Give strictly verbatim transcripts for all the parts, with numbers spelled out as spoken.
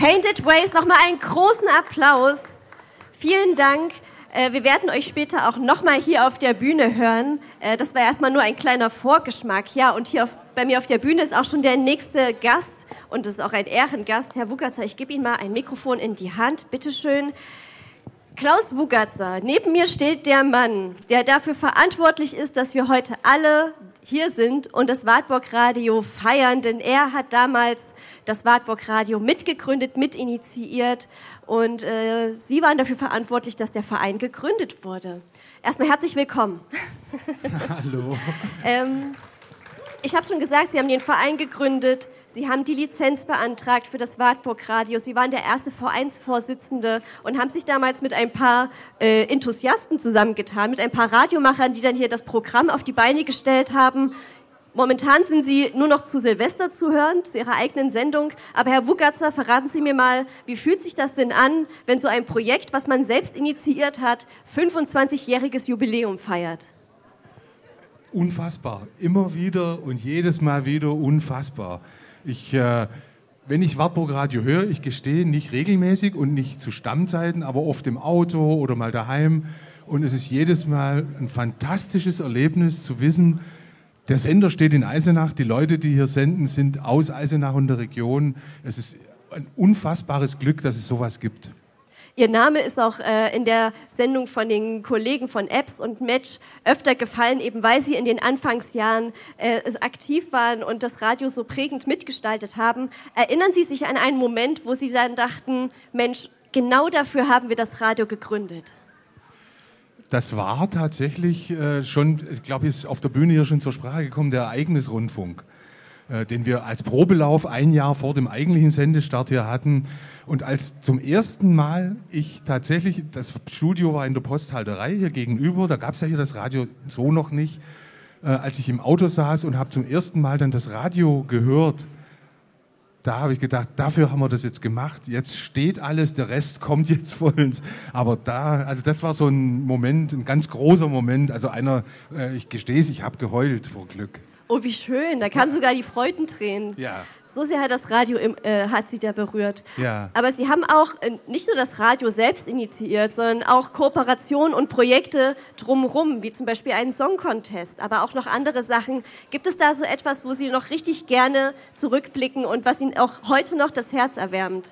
Painted Ways, nochmal einen großen Applaus. Vielen Dank. Äh, wir werden euch später auch nochmal hier auf der Bühne hören. Äh, das war erstmal nur ein kleiner Vorgeschmack. Ja, und hier auf, bei mir auf der Bühne ist auch schon der nächste Gast. Und das ist auch ein Ehrengast. Herr Wugatzer, ich gebe Ihnen mal ein Mikrofon in die Hand. Bitteschön. Klaus Wugatzer, neben mir steht der Mann, der dafür verantwortlich ist, dass wir heute alle hier sind und das Wartburg-Radio feiern, denn er hat damals das Wartburg-Radio mitgegründet, mitinitiiert und äh, Sie waren dafür verantwortlich, dass der Verein gegründet wurde. Erstmal herzlich willkommen. Hallo. ähm, ich habe schon gesagt, Sie haben den Verein gegründet. Sie haben die Lizenz beantragt für das Wartburg-Radio. Sie waren der erste Vereinsvorsitzende und haben sich damals mit ein paar äh, Enthusiasten zusammengetan, mit ein paar Radiomachern, die dann hier das Programm auf die Beine gestellt haben. Momentan sind Sie nur noch zu Silvester zu hören, zu Ihrer eigenen Sendung. Aber Herr Wugatzer, verraten Sie mir mal, wie fühlt sich das denn an, wenn so ein Projekt, was man selbst initiiert hat, fünfundzwanzigjähriges Jubiläum feiert? Unfassbar. Immer wieder und jedes Mal wieder unfassbar. Ich, äh, wenn ich Wartburg-Radio höre, ich gestehe, nicht regelmäßig und nicht zu Stammzeiten, aber oft im Auto oder mal daheim. Und es ist jedes Mal ein fantastisches Erlebnis zu wissen, der Sender steht in Eisenach, die Leute, die hier senden, sind aus Eisenach und der Region. Es ist ein unfassbares Glück, dass es sowas gibt. Ihr Name ist auch äh, in der Sendung von den Kollegen von Apps und Match öfter gefallen, eben weil Sie in den Anfangsjahren äh, aktiv waren und das Radio so prägend mitgestaltet haben. Erinnern Sie sich an einen Moment, wo Sie dann dachten, Mensch, genau dafür haben wir das Radio gegründet? Das war tatsächlich äh, schon, ich glaube, ist auf der Bühne hier schon zur Sprache gekommen, der Ereignisrundfunk, äh, den wir als Probelauf ein Jahr vor dem eigentlichen Sendestart hier hatten. Und als zum ersten Mal ich tatsächlich, das Studio war in der Posthalterei hier gegenüber, da gab es ja hier das Radio so noch nicht, äh, als ich im Auto saß und habe zum ersten Mal dann das Radio gehört, da habe ich gedacht, dafür haben wir das jetzt gemacht, jetzt steht alles, der Rest kommt jetzt von uns. Aber da, also das war so ein Moment, ein ganz großer Moment, also einer, äh, ich gestehe es, ich habe geheult vor Glück. Oh, wie schön, da kamen sogar die Freudentränen. Ja. So sehr hat das Radio im, äh, hat Sie da berührt. Ja. Aber Sie haben auch äh, nicht nur das Radio selbst initiiert, sondern auch Kooperationen und Projekte drumherum, wie zum Beispiel einen Song-Contest, aber auch noch andere Sachen. Gibt es da so etwas, wo Sie noch richtig gerne zurückblicken und was Ihnen auch heute noch das Herz erwärmt?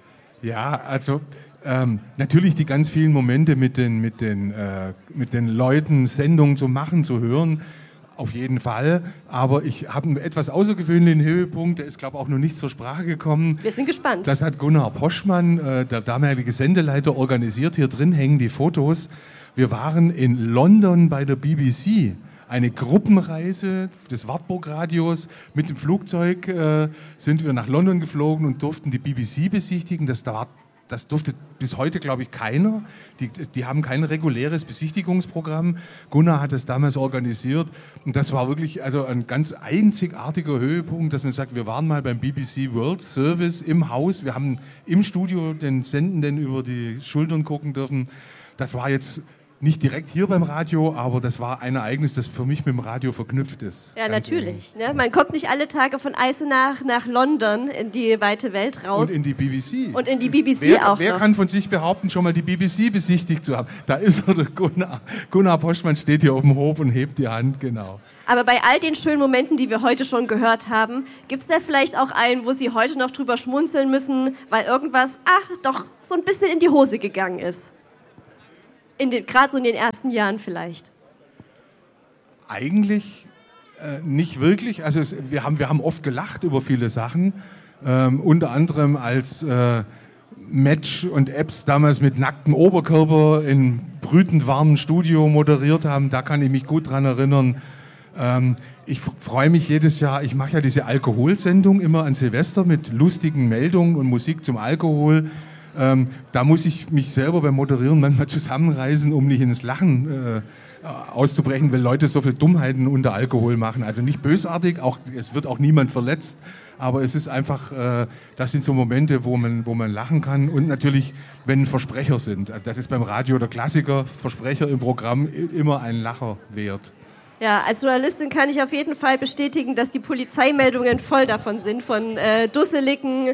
Ja, also ähm, natürlich die ganz vielen Momente mit den, mit den, äh, mit den Leuten, Sendungen zu machen, zu hören. Auf jeden Fall, aber ich habe einen etwas außergewöhnlichen Höhepunkt, der ist, glaube ich, auch noch nicht zur Sprache gekommen. Wir sind gespannt. Das hat Gunnar Poschmann, äh, der damalige Sendeleiter, organisiert. Hier drin hängen die Fotos. Wir waren in London bei der B B C. Eine Gruppenreise des Wartburg-Radios. Mit dem Flugzeug äh, sind wir nach London geflogen und durften die B B C besichtigen. Das war Das durfte bis heute, glaube ich, keiner. Die, die haben kein reguläres Besichtigungsprogramm. Gunnar hat das damals organisiert. Und das war wirklich also ein ganz einzigartiger Höhepunkt, dass man sagt, wir waren mal beim B B C World Service im Haus. Wir haben im Studio den Sendenden über die Schultern gucken dürfen. Das war jetzt nicht direkt hier beim Radio, aber das war ein Ereignis, das für mich mit dem Radio verknüpft ist. Ja, natürlich. Ne? Man kommt nicht alle Tage von Eisenach nach London in die weite Welt raus. Und in die B B C. Und in die B B C wer, auch Wer noch. kann von sich behaupten, schon mal die B B C besichtigt zu haben? Da ist er, der Gunnar. Gunnar Poschmann steht hier auf dem Hof und hebt die Hand, genau. Aber bei all den schönen Momenten, die wir heute schon gehört haben, gibt es da vielleicht auch einen, wo Sie heute noch drüber schmunzeln müssen, weil irgendwas, ach, doch so ein bisschen in die Hose gegangen ist? Gerade so in den ersten Jahren vielleicht. Eigentlich äh, nicht wirklich. Also es, wir, haben, wir haben oft gelacht über viele Sachen. Ähm, unter anderem als äh, Match und Apps damals mit nacktem Oberkörper in brütend warmen Studio moderiert haben. Da kann ich mich gut dran erinnern. Ähm, ich f- freue mich jedes Jahr. Ich mache ja diese Alkoholsendung immer an Silvester mit lustigen Meldungen und Musik zum Alkohol. Ähm, da muss ich mich selber beim Moderieren manchmal zusammenreißen, um nicht ins Lachen äh, auszubrechen, weil Leute so viel Dummheiten unter Alkohol machen. Also nicht bösartig, auch, es wird auch niemand verletzt, aber es ist einfach, äh, das sind so Momente, wo man, wo man lachen kann und natürlich, wenn Versprecher sind. Also das ist beim Radio der Klassiker, Versprecher im Programm immer ein Lacher wert. Ja, als Journalistin kann ich auf jeden Fall bestätigen, dass die Polizeimeldungen voll davon sind, von äh, dusseligen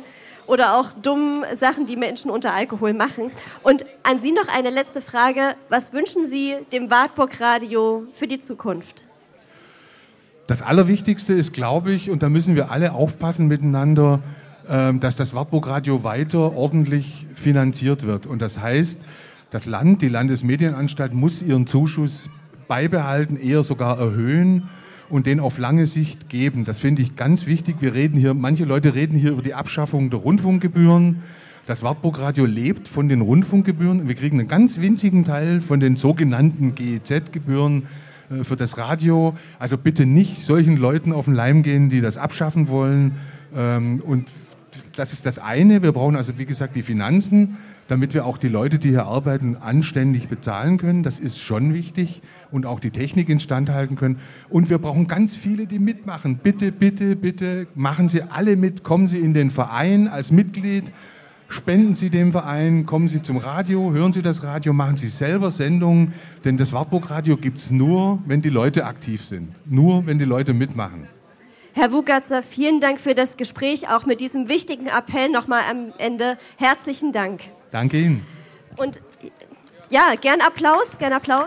oder auch dummen Sachen, die Menschen unter Alkohol machen. Und an Sie noch eine letzte Frage. Was wünschen Sie dem Wartburg Radio für die Zukunft? Das Allerwichtigste ist, glaube ich, und da müssen wir alle aufpassen miteinander, dass das Wartburg Radio weiter ordentlich finanziert wird. Und das heißt, das Land, die Landesmedienanstalt muss ihren Zuschuss beibehalten, eher sogar erhöhen und den auf lange Sicht geben. Das finde ich ganz wichtig. Wir reden hier, manche Leute reden hier über die Abschaffung der Rundfunkgebühren. Das Wartburg Radio lebt von den Rundfunkgebühren. Wir kriegen einen ganz winzigen Teil von den sogenannten G E Z-Gebühren für das Radio. Also bitte nicht solchen Leuten auf den Leim gehen, die das abschaffen wollen. Und das ist das eine. Wir brauchen also, wie gesagt, die Finanzen, damit wir auch die Leute, die hier arbeiten, anständig bezahlen können. Das ist schon wichtig. Und auch die Technik instand halten können. Und wir brauchen ganz viele, die mitmachen. Bitte, bitte, bitte machen Sie alle mit. Kommen Sie in den Verein als Mitglied. Spenden Sie dem Verein, kommen Sie zum Radio, hören Sie das Radio, machen Sie selber Sendungen, denn das Wartburg Radio gibt es nur, wenn die Leute aktiv sind, nur wenn die Leute mitmachen. Herr Wugatzer, vielen Dank für das Gespräch, auch mit diesem wichtigen Appell nochmal am Ende. Herzlichen Dank. Danke Ihnen. Und ja, gern Applaus, gern Applaus.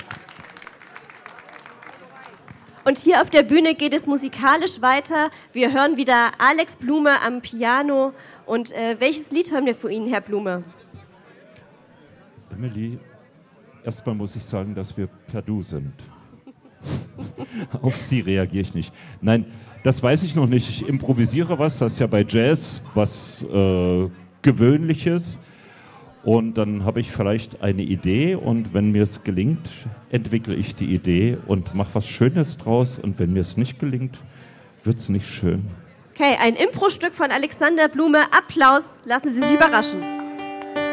Und hier auf der Bühne geht es musikalisch weiter. Wir hören wieder Alex Blume am Piano. Und äh, welches Lied hören wir für ihn, Herr Blume? Emily, erstmal muss ich sagen, dass wir per Du sind. Auf Sie reagiere ich nicht. Nein, das weiß ich noch nicht. Ich improvisiere was, das ist ja bei Jazz was äh, Gewöhnliches. Und dann habe ich vielleicht eine Idee und wenn mir es gelingt, entwickle ich die Idee und mache was Schönes draus. Und wenn mir es nicht gelingt, wird es nicht schön. Okay, ein Impro-Stück von Alexander Blume. Applaus, lassen Sie sich überraschen.